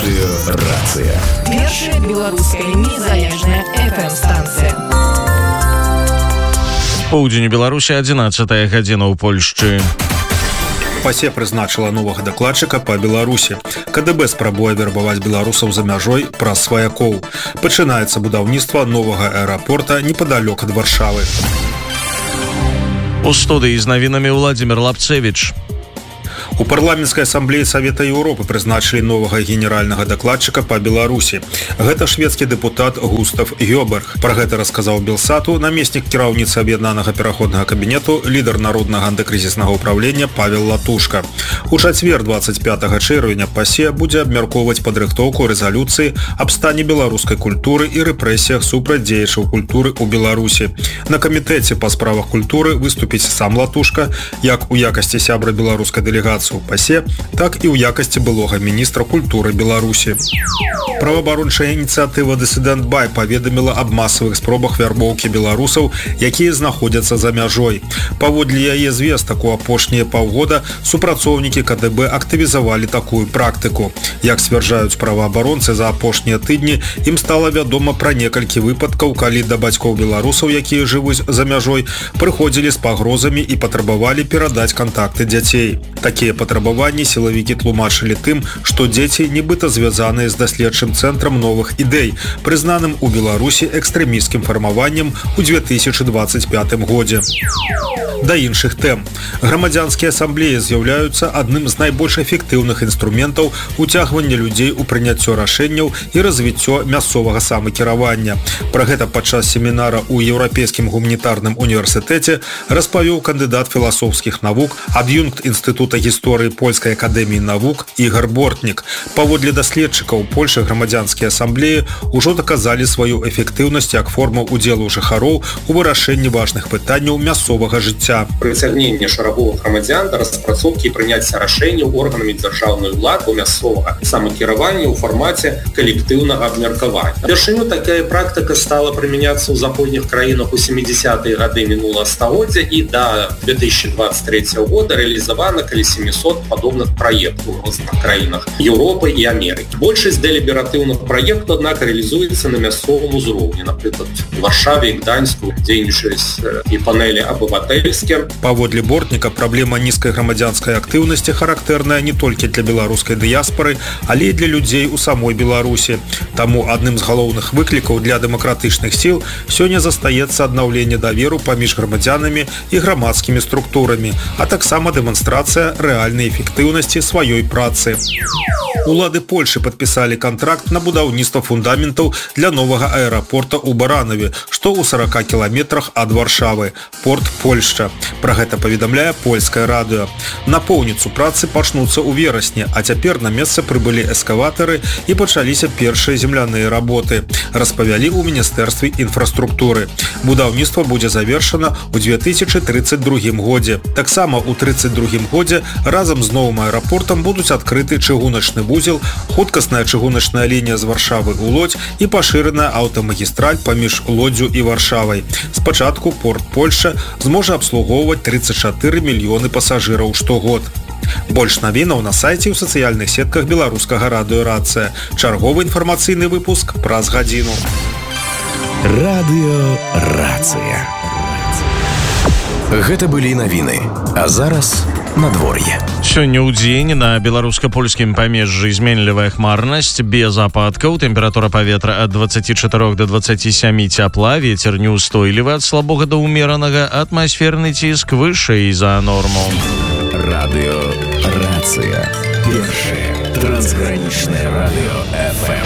Радыёрацыя. Першая беларуская незалежная FM-станцыя. Поўдзень Беларусі, 11 гадзіна ў Польшчы. ПАСЕ прызначыла новага дакладчыка па Беларусі. КДБ спрабуе вербаваць беларусаў за мяжой праз сваякоў. Пачынаецца будаўніцтва новага аэрапорта непадалёк ад Варшавы. У студыі з навінамі Владзімир Лапцевіч. У парламенцкай асамблеі Савета Еўропы прызначылі новага генеральнага дакладчыка па Беларусі. Гэта шведскі дэпутат Густав Гёберг. Пра гэта расказаў Белсату намеснік кіраўніцы аб'яднанага пераходнага кабінету, лідар народнага антыкрызіснага ўправлення Павел Латушка. У чацвер 25 чэрвеня ПАСЕ будзе абмяркоўваць падрыхтоўку рэзалюцыі аб стане беларускай культуры і рэпрэсіях супраць дзеячаў культуры ў Беларусі. На камітэце па справах культуры выступіць сам Латушка, як у якасці сябра беларускай дэлегацыі у ПАСЕ, так і ў якасці былога міністра культуры Беларусі. Праваабарончая ініцыятыва «Дысідэнт Бай» паведаміла аб масавых спробах вярбоўкі беларусаў, якія знаходзяцца за мяжой. Паводле яе звестак, у апошнія паўгода супрацоўнікі КДБ актывізавалі такую практыку. Як сцвярджаюць праваабаронцы, за апошнія тыдні ім стала вядома пра некалькі выпадкаў, калі да бацькоў беларусаў, якія жывуць за мяжой, прыходзілі з пагрозамі і патрабавалі перадаць кантакты дзяцей. Такія патрабаванні сілавікі тлумачылі тым, што дзеці нібыта звязаныя з даследчым цэнтрам новых ідэй, прызнаным у Беларусі экстрэмісцкім фармаваннем у 2025 годзе. Да іншых тэм. Грамадзянскія асамблеі з'яўляюцца адным з найбольш эфектыўных інструментаў уцягвання людзей у прыняццё рашэнняў і развіццё мясцовага самакіравання. Пра гэта падчас семінара ў Еўрапейскім гуманітарным універсітэце распавёў кандыдат філасофскіх навук, ад'юнкт Інстытута гісторыі Польскай акадэміі навук Ігар Бортнік. Паводле даследчыкаў, Польшы грамадзянскія асамблеі ўжо даказалі сваю эфектыўнасць як форму ўдзелу жыхароў у вырашэнні важных пытанняў мясцовага жыцця. Прыцягненне шараговых грамадзян да распрацоўкі і прыняцця рашэнняў органамі дзяржаўнай улады мясцовага самакіравання ў фармаце калектыўнага абмеркавання. Упершыню такая практыка стала прымяняцца ў заходніх краінах у 70-е гады мінулага стагоддзя і да 2023 года реализовано каля 700 подобных проектов в разных краінах Европы и Америки. Большасць дэлібератыўных проектов, однако, реализуется на мясцовым узроўні. Например, в Варшаве и Гданьску дзейнічаюць и панели абывательские. Паводле Бортніка, праблема нізкай грамадзянскай актыўнасці характэрная не толькі для беларускай дыяспоры, але і для людзей у самой Беларусі. Таму адным з галоўных выклікаў для дэмакратычных сіл сёння застаецца аднаўленне даверу паміж грамадзянамі і грамадскімі структурамі, а таксама дэманстрацыя рэальнай эфектыўнасці сваёй працы. Улады Польшы падпісалі кантракт на будаўніцтва фундаментаў для новага аэрапорта ў Баранаве, што ў 40 кіламетрах ад Варшавы, порт Польшча. Пра гэта паведамляе польскае радыё. Напоўніцу працы пачнуцца ў верасні, а цяпер на месца прыбылі эскаватары і пачаліся першыя земляныя работы, распавялі ў Міністэрстве інфраструктуры. Будаўніцтва будзе завершана ў 2032 годзе. Таксама ў 32 годзе разам з новым аэрапортам будуць адкрыты чыгуначны вузел, хуткасная чыгуначная лінія з Варшавы ў Лодзь і пашыраная аўтамагістраль паміж Лодзю і Варшавай. Спачатку порт Польшча зможа абслугоўваць 34 мільёны пасажыраў штогод. Больш навінаў на сайце і ў сацыяльных сетках беларускага радыёрацыя. Чарговы інфармацыйны выпуск праз гадзіну. Радыёрацыя. Гэта былі навіны. А зараз надвор'е. Сёння ў дзень на беларуска-польскім памежжы зменлівая хмарнасць, без ападкаў, тэмпература паветра ад 24 до 27 цяпла, вецер неўстойлівы ад слабога да ўмеранага, атмасферны ціск вышэй за норму. Радыёрацыя. Першае трансгранічнае радыё FM.